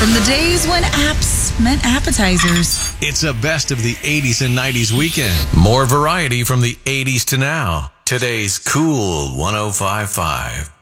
From the days when apps meant appetizers. It's a best of the 80s and 90s weekend. More variety from the 80s to now. Today's Cool 105.5.